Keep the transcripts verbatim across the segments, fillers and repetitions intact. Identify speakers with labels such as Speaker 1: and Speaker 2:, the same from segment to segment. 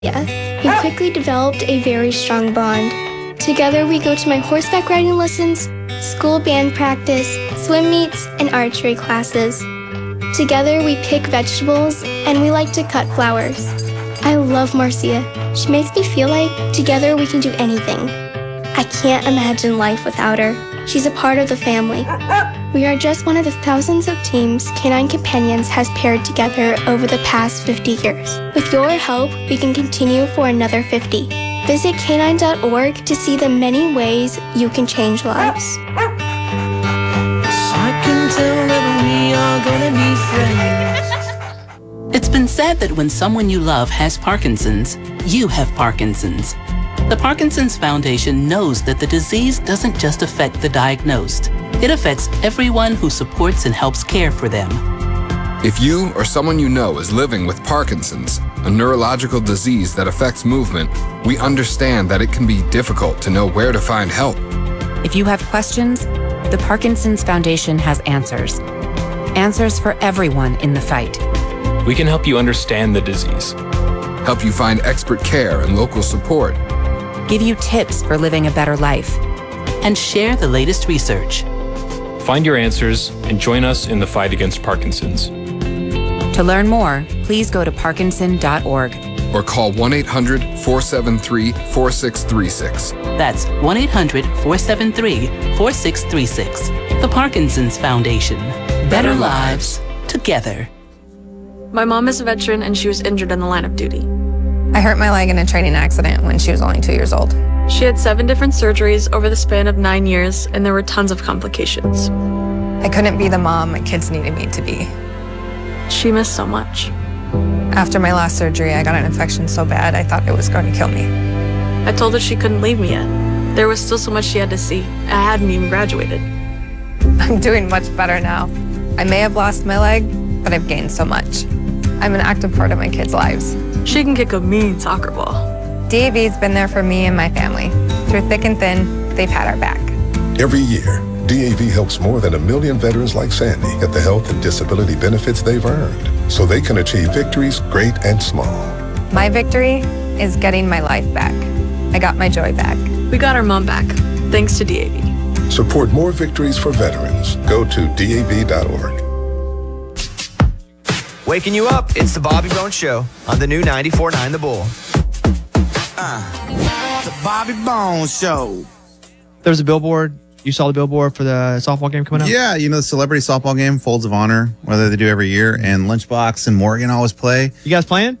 Speaker 1: Yeah, we quickly developed a very strong bond. Together we go to my horseback riding lessons, school band practice, swim meets, and archery classes. Together we pick vegetables and we like to cut flowers. I love Marcia. She makes me feel like together we can do anything. I can't imagine life without her. She's a part of the family. We are just one of the thousands of teams Canine Companions has paired together over the past fifty years. With your help, we can continue for another fifty. Visit canine dot org to see the many ways you can change lives.
Speaker 2: I can tell that we are gonna be friends.
Speaker 3: It's been said that when someone you love has Parkinson's, you have Parkinson's. The Parkinson's Foundation knows that the disease doesn't just affect the diagnosed. It affects everyone who supports and helps care for them.
Speaker 4: If you or someone you know is living with Parkinson's, a neurological disease that affects movement, we understand that it can be difficult to know where to find help.
Speaker 5: If you have questions, the Parkinson's Foundation has answers. Answers for everyone in the fight.
Speaker 6: We can help you understand the disease.
Speaker 4: Help you find expert care and local support.
Speaker 5: Give you tips for living a better life.
Speaker 3: And share the latest research.
Speaker 6: Find your answers and join us in the fight against Parkinson's.
Speaker 5: To learn more, please go to parkinson dot org.
Speaker 4: Or call one eight hundred, four seven three, four six three six.
Speaker 3: That's one eight hundred, four seven three, four six three six. The Parkinson's Foundation. Better lives together.
Speaker 7: My mom is a veteran and she was injured in the line of duty.
Speaker 8: I hurt my leg in a training accident when she was only two years old.
Speaker 7: She had seven different surgeries over the span of nine years, and there were tons of complications.
Speaker 8: I couldn't be the mom my kids needed me to be.
Speaker 7: She missed so much.
Speaker 8: After my last surgery, I got an infection so bad I thought it was going to kill me.
Speaker 7: I told her she couldn't leave me yet. There was still so much she had to see. I hadn't even graduated.
Speaker 8: I'm doing much better now. I may have lost my leg, but I've gained so much. I'm an active part of my kids' lives.
Speaker 7: She can kick a mean soccer ball.
Speaker 8: D A V's been there for me and my family. Through thick and thin, they've had our back.
Speaker 9: Every year, D A V helps more than a million veterans like Sandy get the health and disability benefits they've earned so they can achieve victories great and small.
Speaker 8: My victory is getting my life back. I got my joy back.
Speaker 7: We got our mom back, thanks to D A V.
Speaker 9: Support more victories for veterans. Go to D A V dot org.
Speaker 10: Waking you up, it's the Bobby Bones Show on the new ninety-four point nine The Bull.
Speaker 11: Uh, the Bobby Bones Show.
Speaker 12: There was a billboard. You saw the billboard for the softball game coming up?
Speaker 13: Yeah, you know, the celebrity softball game, Folds of Honor, whether they do every year, and Lunchbox and Morgan always play.
Speaker 12: You guys playing?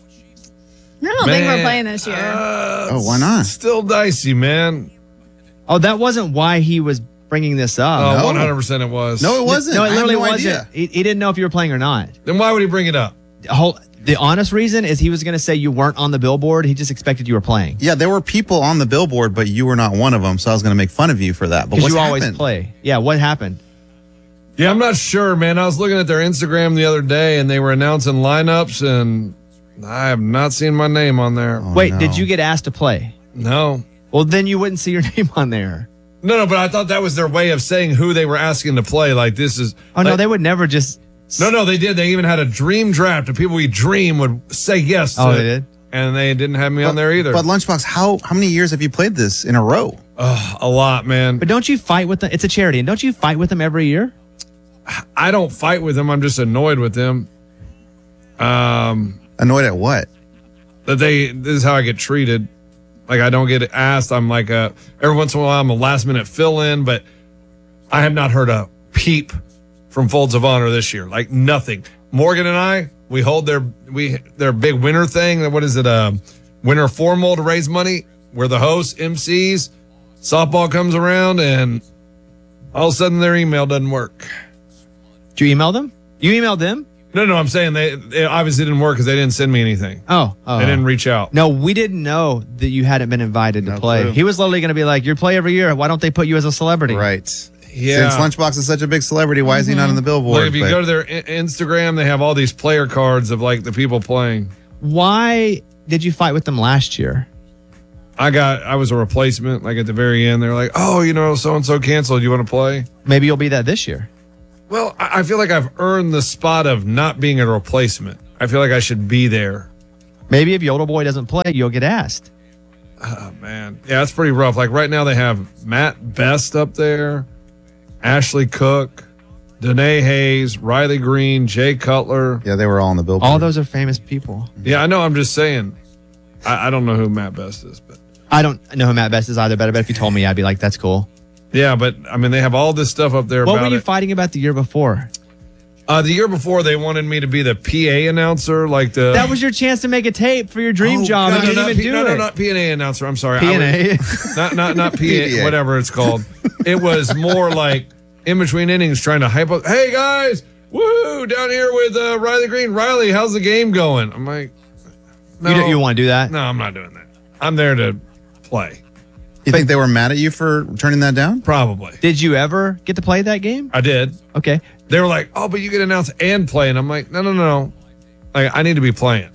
Speaker 14: I don't
Speaker 15: Man,
Speaker 14: think we're playing this year.
Speaker 15: Uh,
Speaker 13: oh, why not?
Speaker 15: Still dicey, man.
Speaker 12: Oh, that wasn't why he was bringing this up.
Speaker 15: Oh,
Speaker 12: no.
Speaker 15: one hundred percent it was.
Speaker 13: No, it wasn't.
Speaker 12: No, it
Speaker 13: I
Speaker 12: literally
Speaker 13: had no
Speaker 12: wasn't.
Speaker 13: idea.
Speaker 12: He, he didn't know if you were playing or not.
Speaker 15: Then why would he bring it up?
Speaker 12: The, whole, the honest reason is he was going to say you weren't on the billboard. He just expected you were playing.
Speaker 13: Yeah, there were people on the billboard, but you were not one of them, so I was going to make fun of you for that. But
Speaker 12: Because
Speaker 13: what
Speaker 12: you
Speaker 13: happened?
Speaker 12: always play. Yeah, what happened?
Speaker 15: Yeah, I'm not sure, man. I was looking at their Instagram the other day, and they were announcing lineups, and I have not seen my name on there.
Speaker 13: Oh,
Speaker 12: Wait,
Speaker 13: no.
Speaker 12: did you get asked to play?
Speaker 15: No.
Speaker 12: Well, then you wouldn't see your name on there.
Speaker 15: No, no, but I thought that was their way of saying who they were asking to play. Like, this is...
Speaker 12: Oh, no,
Speaker 15: like,
Speaker 12: they would never just...
Speaker 15: No, no, they did. They even had a dream draft of people we dream would say yes to.
Speaker 12: Oh, they did?
Speaker 15: And they didn't have me
Speaker 13: but,
Speaker 15: on there either.
Speaker 13: But Lunchbox, how how many years have you played this in a row?
Speaker 15: Uh, a lot, man.
Speaker 12: But don't you fight with them? It's a charity, and don't you fight with them every year?
Speaker 15: I don't fight with them. I'm just annoyed with them. Um,
Speaker 13: Annoyed at what?
Speaker 15: That they, this is how I get treated. Like, I don't get asked. I'm like, a, every once in a while, I'm a last minute fill in, but I have not heard a peep from Folds of Honor this year. Like, nothing. Morgan and I, we hold their we their big winter thing. What is it? Uh, winter formal to raise money. We're the hosts, M Cs. Softball comes around, and all of a sudden their email doesn't work.
Speaker 12: Did you email them? You emailed them?
Speaker 15: No, no, I'm saying they, it obviously didn't work because they didn't send me anything.
Speaker 12: Oh, oh.
Speaker 15: They didn't reach out.
Speaker 12: No, we didn't know that you hadn't been invited to
Speaker 13: No
Speaker 12: play.
Speaker 13: clue.
Speaker 12: He was literally going to be like, you play every year. Why don't they put you as a celebrity?
Speaker 13: Right.
Speaker 15: Yeah.
Speaker 13: Since Lunchbox is such a big celebrity, why is he not on the billboard?
Speaker 15: Look, if you
Speaker 13: But-
Speaker 15: go to their I- Instagram, they have all these player cards of like the people playing.
Speaker 12: Why did you fight with them last year?
Speaker 15: I got, I was a replacement. Like at the very end, they're like, "Oh, you know, so and so canceled. You want to play?"
Speaker 12: Maybe you'll be that this year.
Speaker 15: Well, I I feel like I've earned the spot of not being a replacement. I feel like I should be there.
Speaker 12: Maybe if Yodel Boy doesn't play, you'll get asked.
Speaker 15: Oh, man. Yeah, that's pretty rough. Like right now they have Matt Best up there, Ashley Cook, Danae Hayes, Riley Green, Jay Cutler.
Speaker 13: Yeah, they were all on the billboard.
Speaker 12: All those are famous people.
Speaker 15: Yeah, I know. I'm just saying. I, I don't know who Matt Best is, but
Speaker 12: I don't know who Matt Best is either, but I bet if you told me, I'd be like, that's cool.
Speaker 15: yeah, but I mean, they have all this stuff up there
Speaker 12: What
Speaker 15: about
Speaker 12: were you
Speaker 15: it.
Speaker 12: fighting about the year before?
Speaker 15: Uh, the year before, they wanted me to be the P A announcer, like the.
Speaker 12: That was your chance to make a tape for your dream
Speaker 15: Oh,
Speaker 12: job.
Speaker 15: no,
Speaker 12: and you
Speaker 15: no,
Speaker 12: didn't
Speaker 15: not
Speaker 12: even
Speaker 15: P-
Speaker 12: do
Speaker 15: no,
Speaker 12: it.
Speaker 15: no, not P and A announcer. I'm sorry.
Speaker 12: P and A.
Speaker 15: I was- not not not P A,
Speaker 13: P D A.
Speaker 15: whatever it's called. It was more like in between innings, trying to hype up. Hey guys, woo! Down here with uh, Riley Green. Riley, how's the game going? I'm like, no,
Speaker 12: You, don't- you want to do that?
Speaker 15: no, I'm not doing that. I'm there to play.
Speaker 13: You think they were mad at you for turning that down?
Speaker 15: Probably.
Speaker 12: Did you ever get to play that game?
Speaker 15: I did.
Speaker 12: Okay.
Speaker 15: They were like, oh, but you can announce and play, and I'm like, no, no, no, no. Like, I need to be playing.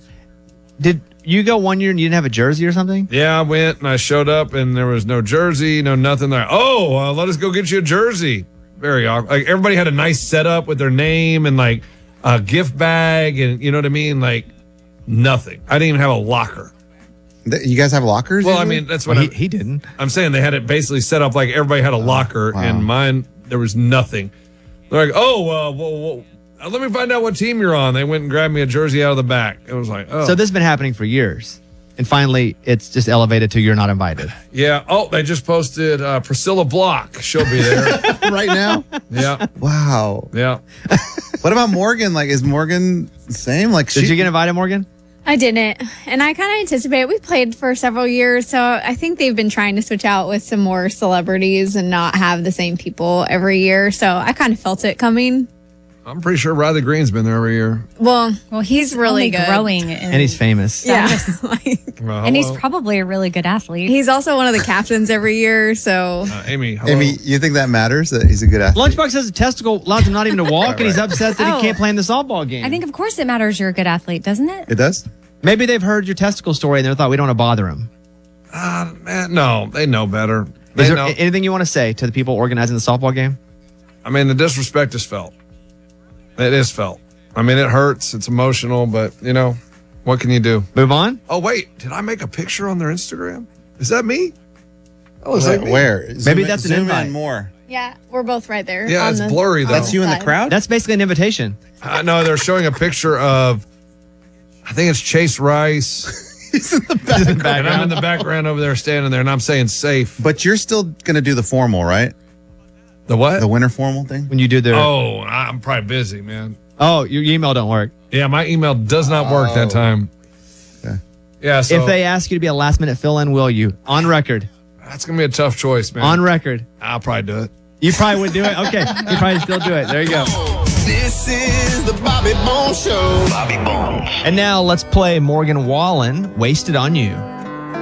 Speaker 12: Did you go one year and you didn't have a jersey or something?
Speaker 15: Yeah, I went and I showed up and there was no jersey, no nothing there. Oh, uh, let us go get you a jersey. Very awkward. Like everybody had a nice setup with their name and like a gift bag and you know what I mean? Like nothing. I didn't even have a locker.
Speaker 13: Th- You guys have lockers?
Speaker 15: Well, I
Speaker 13: usually?
Speaker 15: mean, that's what
Speaker 12: Well,
Speaker 15: I'm,
Speaker 12: he, he didn't.
Speaker 15: I'm saying. They had it basically set up like everybody had a locker
Speaker 13: wow.
Speaker 15: and mine, there was nothing. They're like, oh, uh, well, well, uh, let me find out what team you're on. They went and grabbed me a jersey out of the back. It was like, oh.
Speaker 12: So this has been happening for years. And finally, it's just elevated to you're not invited.
Speaker 15: Yeah. Oh, they just posted uh, Priscilla Block. She'll be there.
Speaker 13: right now?
Speaker 15: Yeah.
Speaker 13: Wow.
Speaker 15: Yeah.
Speaker 13: What about Morgan? Like, is Morgan the same? Like,
Speaker 12: Did
Speaker 13: she,
Speaker 12: you get invited, Morgan?
Speaker 14: I didn't. And I kind of anticipate we played for several years. So I think they've been trying to switch out with some more celebrities and not have the same people every year. So I kind of felt it coming.
Speaker 15: I'm pretty sure Riley Green's been there every year.
Speaker 14: Well,
Speaker 16: Well, he's
Speaker 14: really
Speaker 16: really
Speaker 14: good.
Speaker 16: growing. In,
Speaker 12: And he's famous.
Speaker 14: yeah.
Speaker 15: Well,
Speaker 16: and he's
Speaker 15: hello.
Speaker 16: probably a really good athlete.
Speaker 14: He's also one of the captains every year. So
Speaker 15: Uh, Amy, hello.
Speaker 13: Amy, you think that matters that he's a good athlete?
Speaker 12: Lunchbox has a testicle, allows him not even to walk, and he's upset that
Speaker 16: Oh.
Speaker 12: he can't play in the softball game.
Speaker 16: I think, of course, it matters you're a good athlete, doesn't it?
Speaker 13: It does?
Speaker 12: Maybe they've heard your testicle story and they thought we don't want to bother him.
Speaker 15: Uh, man, no, they know better. They
Speaker 12: Is there
Speaker 15: know.
Speaker 12: a- anything you want to say to the people organizing the softball game?
Speaker 15: I mean, the disrespect is felt. It is felt. I mean, it hurts. It's emotional, but you know, what can you do?
Speaker 12: Move on?
Speaker 15: Oh, wait. Did I make a picture on their Instagram? Is that me? Oh, is
Speaker 13: Where?
Speaker 15: that me?
Speaker 13: where?
Speaker 12: Maybe
Speaker 13: Zoom in-
Speaker 12: that's an
Speaker 13: zoom
Speaker 12: invite.
Speaker 13: in more.
Speaker 14: yeah, we're both right there.
Speaker 15: Yeah,
Speaker 14: on
Speaker 15: it's
Speaker 14: the-
Speaker 15: blurry, though.
Speaker 14: on
Speaker 13: That's you in the
Speaker 14: side.
Speaker 13: crowd?
Speaker 12: That's basically an invitation.
Speaker 15: I know they're showing a picture of, I think it's Chase Rice.
Speaker 13: He's in the
Speaker 12: Just in the
Speaker 13: back.
Speaker 15: And I'm in the background over there standing there, and I'm saying safe.
Speaker 13: But you're still going to do the formal, right?
Speaker 15: The what?
Speaker 13: The winter formal thing?
Speaker 12: When you do the. Oh,
Speaker 15: Oh, I'm probably busy, man.
Speaker 12: your email don't work.
Speaker 15: Yeah, my email does not work that time.
Speaker 13: Okay.
Speaker 15: Yeah, so
Speaker 12: if they ask you to be a last minute fill in, will you? On record.
Speaker 15: that's going to be a tough choice, man.
Speaker 12: On record.
Speaker 15: I'll probably do it.
Speaker 12: You probably would do it. Okay. You probably still do it. There you go.
Speaker 11: This is the Bobby Bones Show. Bobby Bones.
Speaker 12: And now let's play Morgan Wallen, Wasted on You.